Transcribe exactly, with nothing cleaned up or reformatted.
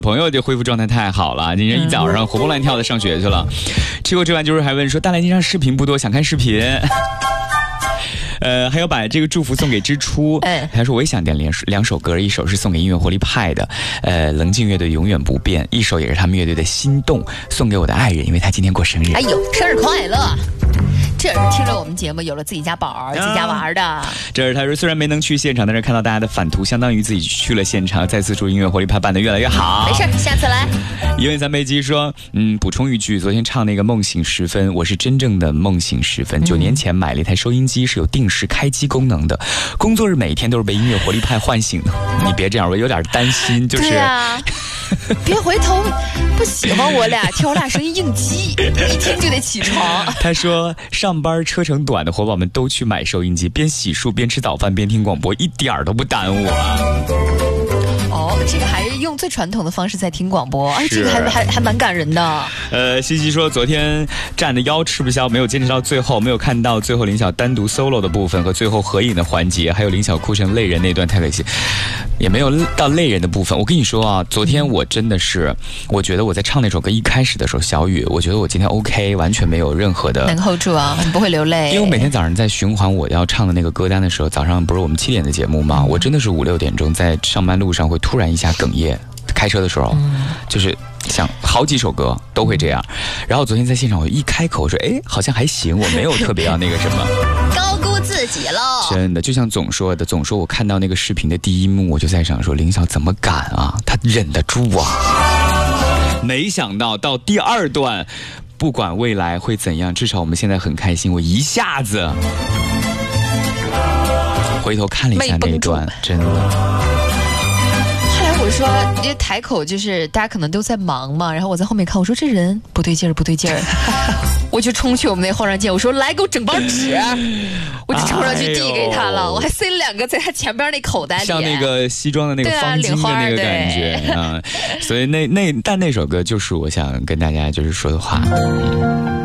朋友就恢复状态太好了，今天一早上活蹦乱跳的上学去了。吃过吃完就是还问说大来今天视频不多，想看视频。呃，还要把这个祝福送给之初。哎，他说我也想点两两首歌，一首是送给音乐活力派的，呃，冷静乐队永远不变；一首也是他们乐队的心动，送给我的爱人，因为他今天过生日。 哎呦，生日快乐！这是听了我们节目有了自己家宝、自己家玩的。 这是他说虽然没能去现场，但是看到大家的反图，相当于自己去了现场。再次祝音乐活力派办得越来越好。 没事，下次来。 一问三杯鸡说，嗯，补充一句，昨天唱那个梦醒时分，我是真正的梦醒时分。九、嗯、年前买了一台收音机，是有定时开机功能的，工作日每天都是被音乐活力派唤醒的。你别这样，我有点担心，就是。 对啊别回头不喜欢我俩，听我俩声音应激，一听就得起床。 他说上班车程短的伙伴们都去买收音机，边洗漱边吃早饭边听广播，一点儿都不耽误啊。 哦，这个还是用最传统的方式在听广播，哎，这个还还还蛮感人的。 呃，西西说昨天站的腰吃不消，没有坚持到最后，没有看到最后林晓单独 solo 的部分和最后合影的环节，还有林晓哭成泪人那段太可惜，也没有到泪人的部分。我跟你说啊，昨天我真的是，我觉得我在唱那首歌一开始的时候，小雨，我觉得我今天 OK， 完全没有任何的能 hold 住啊，你不会流泪。 因为我每天早上在循环我要唱的那个歌单的时候，早上不是我们七点的节目吗？我真的是五六点钟在上班路上会突然一下哽咽，开车的时候，嗯、就是想好几首歌都会这样。然后昨天在现场，我一开口说，哎，好像还行，我没有特别要那个什么。 高估自己了， 真的，就像总说的，总说我看到那个视频的第一幕，我就在想说，林晓怎么敢啊？他忍得住啊！没想到到第二段，不管未来会怎样，至少我们现在很开心。我一下子回头看了一下那一段，真的。 我说，因为台口就是大家可能都在忙嘛，然后我在后面看，我说这人不对劲儿，不对劲儿，我就冲去我们那后上键，我说来给我整包纸，我就冲上去递给他了，哎、我还塞了两个在他前边那口袋里， 像那个西装的那个方巾的那个感觉啊，所以那那但那首歌就是我想跟大家就是说的话。嗯